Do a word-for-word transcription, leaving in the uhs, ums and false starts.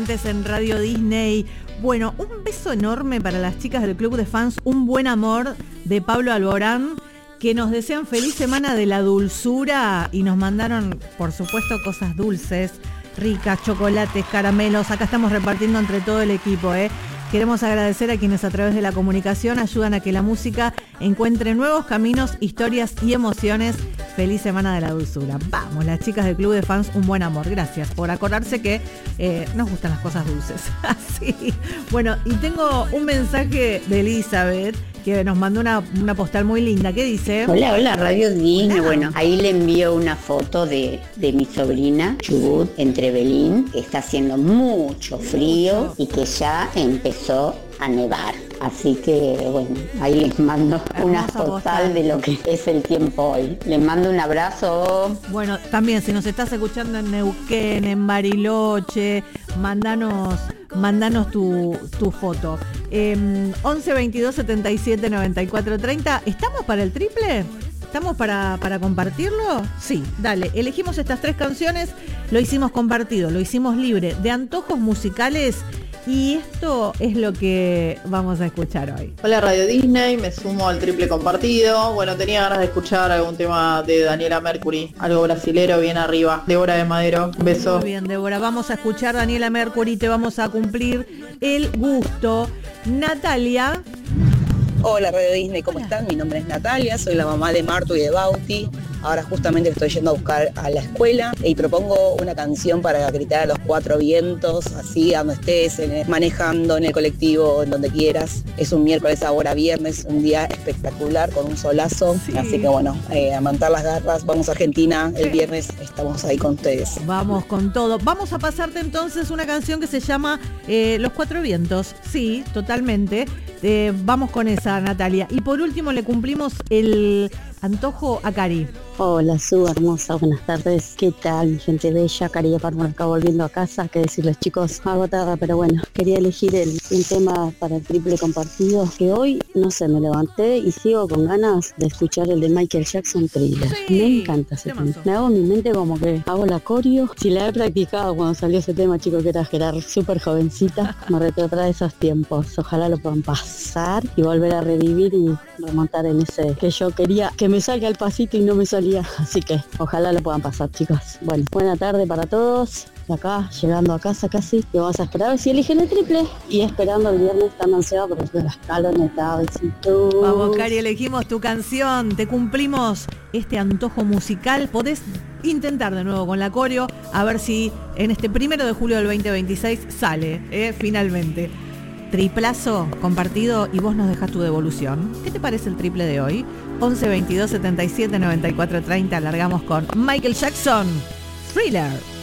En Radio Disney. Bueno, un beso enorme para las chicas del Club de Fans, un buen amor de Pablo Alborán, que nos desean feliz semana de la dulzura y nos mandaron, por supuesto, cosas dulces, ricas, chocolates, caramelos. Acá estamos repartiendo entre todo el equipo, ¿eh? Queremos agradecer a quienes a través de la comunicación ayudan a que la música encuentre nuevos caminos, historias y emociones. Feliz semana de la dulzura. Vamos, las chicas del Club de Fans, un buen amor. Gracias por acordarse que eh, nos gustan las cosas dulces. Así. Bueno, y tengo un mensaje de Elizabeth que nos mandó una, una postal muy linda. ¿Qué dice? Hola, hola, Radio Disney. Hola. Bueno, ahí le envío una foto de, de mi sobrina, Chubut, en Trevelín, que está haciendo mucho frío mucho. Y que ya empezó a nevar. Así que, bueno, ahí les mando una postal, postal de lo que es el tiempo hoy. Les mando un abrazo. Bueno, también si nos estás escuchando en Neuquén, en Bariloche, mandanos, mandanos tu, tu foto. Eh, once veintidós setenta y siete noventa y cuatro treinta. ¿Estamos para el triple? ¿Estamos para, para compartirlo? Sí, dale. Elegimos estas tres canciones, lo hicimos compartido, lo hicimos libre de antojos musicales. Y esto es lo que vamos a escuchar hoy. Hola Radio Disney, me sumo al triple compartido. Bueno, tenía ganas de escuchar algún tema de Daniela Mercury, algo brasilero bien arriba. Débora de Madero, un beso. Muy bien, Débora, vamos a escuchar Daniela Mercury, te vamos a cumplir el gusto. Natalia. Hola Radio Disney, ¿cómo están? Mi nombre es Natalia, soy la mamá de Martu y de Bauti. Ahora justamente estoy yendo a buscar a la escuela y propongo una canción para gritar a los cuatro vientos, así donde estés, en, manejando en el colectivo, en donde quieras. Es un miércoles ahora viernes, un día espectacular con un solazo, sí. Así que bueno, eh, a montar las garras, vamos a Argentina, el viernes estamos ahí con ustedes. Vamos con todo. Vamos a pasarte entonces una canción que se llama eh, Los Cuatro Vientos, sí, totalmente. Eh, vamos con esa, Natalia. Y por último le cumplimos el antojo a Cari. Hola, Su, hermosa, buenas tardes. ¿Qué tal, gente bella? Cari de Parma acá volviendo a casa. ¿Qué decirles, chicos? Agotada, pero bueno, quería elegir el, un tema para el triple compartido, que hoy, no sé, me levanté y sigo con ganas de escuchar el de Michael Jackson, Thriller. Sí, me encanta ese tema. Me hago en mi mente como que hago la coreo. Si la he practicado cuando salió ese tema, chicos, que era Gerard, súper jovencita, me retrotrae esos tiempos. Ojalá lo puedan pasar y volver a revivir y remontar en ese que yo quería que me salga el pasito y no me salía. Así que ojalá lo puedan pasar, chicos. Bueno, buena tarde para todos. De acá, llegando a casa casi, y vamos a esperar a ver si eligen el triple. Y esperando el viernes tan ansiado porque yo la escaloneta, besitos. Vamos, Cari, elegimos tu canción. Te cumplimos este antojo musical. Podés intentar de nuevo con la coreo, a ver si en este primero de julio del veinte veintiséis sale, ¿eh? Finalmente. Triplazo compartido y vos nos dejás tu devolución. ¿Qué te parece el triple de hoy? once veintidós setenta y siete noventa y cuatro treinta. Alargamos con Michael Jackson, Thriller.